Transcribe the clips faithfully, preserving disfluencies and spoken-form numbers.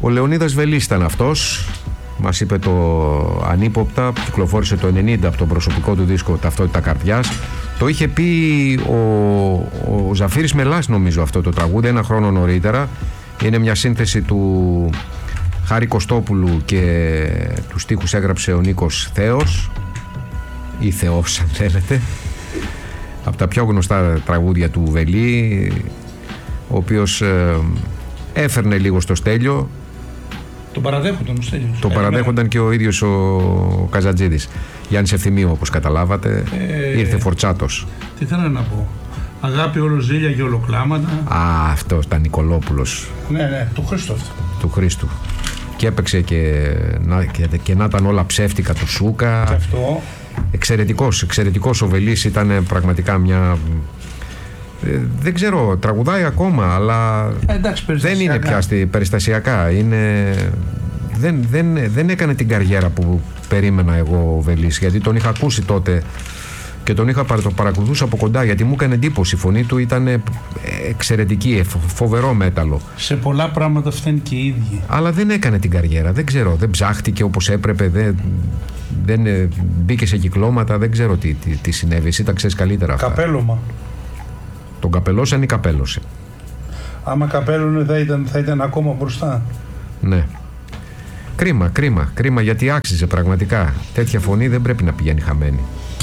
Ο Λεωνίδας Βελής ήταν αυτός. Μας είπε το ανύποπτα, κυκλοφόρησε το ενενήντα από τον προσωπικό του δίσκο Ταυτότητα Καρδιάς. Το είχε πει ο, ο Ζαφύρης Μελάς, νομίζω, αυτό το τραγούδι ένα χρόνο νωρίτερα. Είναι μια σύνθεση του Χάρη Κωστόπουλου και τους στίχους έγραψε ο Νίκος Θέος ή Θεός αν θέλετε, από τα πιο γνωστά τραγούδια του Βελή, ο οποίος ε, έφερνε λίγο στο Στέλιο. Τον παραδέχονταν ο Στέλιος. Τον παραδέχονταν και ο ίδιος ο Καζατζίδης. Γιάννης Ευθυμίου, όπως καταλάβατε, ε, ήρθε φορτσάτος. Τι θέλω να πω. Αγάπη όλο ζήλια και ολοκλάματα. Α, αυτό ήταν Νικολόπουλος. Ναι, ναι, του Χρήστου αυτό. Του Χρήστου. Και έπαιξε και να, και, και να ήταν όλα ψεύτικα του Σούκα. Και αυτό. Εξαιρετικός, εξαιρετικός ο Βελής, ήταν πραγματικά μια... Ε, δεν ξέρω, τραγουδάει ακόμα, αλλά ε, εντάξει, δεν είναι πια στη περιστασιακά. Είναι... Δεν, δεν, δεν έκανε την καριέρα που περίμενα εγώ ο Βελής, γιατί τον είχα ακούσει τότε και τον είχα το παρακολουθούσα από κοντά, γιατί μου έκανε εντύπωση. Η φωνή του ήταν εξαιρετική, φοβερό μέταλλο. Σε πολλά πράγματα φταίνει και οι ίδιοι. Αλλά δεν έκανε την καριέρα, δεν ξέρω, δεν ψάχτηκε όπως έπρεπε, δεν, δεν μπήκε σε κυκλώματα, δεν ξέρω τι, τι, τι συνέβη. Εσύ τα ξέρεις καλύτερα αυτά. Καπέλωμα. Τον καπελώσαν ή καπέλωσε? Άμα καπέλωνε θα ήταν, θα ήταν ακόμα μπροστά. Ναι. Κρίμα, κρίμα, κρίμα, γιατί άξιζε πραγματικά. Τέτοια φωνή δεν πρέπει να πηγαίνει χαμένη.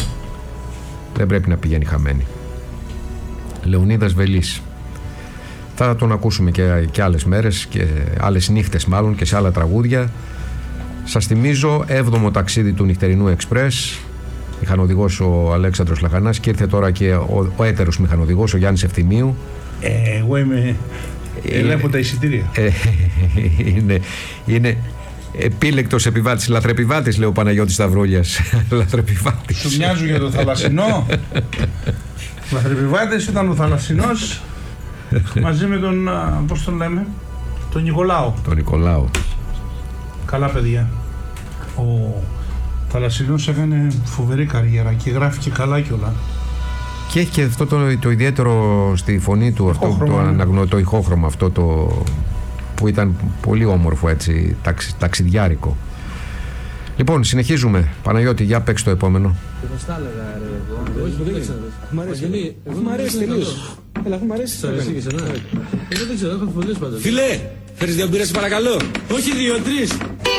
Δεν πρέπει να πηγαίνει χαμένη. Λεωνίδας Βελής. Θα τον ακούσουμε και, και άλλες μέρες και άλλες νύχτες μάλλον και σε άλλα τραγούδια. Σας θυμίζω έβδομο ταξίδι του νυχτερινού Εξπρές. Μηχανοδηγός ο Αλέξανδρος Λαχανάς και ήρθε τώρα και ο, ο έτερος μηχανοδηγός ο Γιάννης Ευθυμίου. Ε, εγώ είμαι... Ελέγχω τα εισιτήρια. Ε, είναι... είναι επίλεκτος επιβάτης, λαθρεπιβάτης, λέει ο Παναγιώτης Σταυρούλιας. Λαθρεπιβάτης. Σου μοιάζουν για το θαλασσινό. Λαθρεπιβάτης ήταν ο θαλασσινός μαζί με τον, πώς τον λέμε, τον Νικολάο. Τον Νικολάο. Καλά παιδιά. Ο θαλασσινός έκανε φοβερή καριέρα και γράφει και καλά κιόλα. Και έχει και αυτό το, το ιδιαίτερο στη φωνή του, αυτό, το, αναγνω, το ηχόχρωμα αυτό το... που ήταν πολύ όμορφο, έτσι, ταξι, ταξιδιάρικο. Λοιπόν, συνεχίζουμε. Παναγιώτη, για παίξ' το επόμενο. Θα στα έλεγα, ρε, εγώ. Όχι, δεν ξέρω. Μ' αρέσει. Μ' αρέσει τελείως. Έλα, μ' αρέσει. Σ' αρέσει και εσένα. Εγώ δεν ξέρω, έχω φωνές πάντα. Φίλε, φέρεις δύο μπύρες παρακαλώ. Όχι, δύο, τρεις.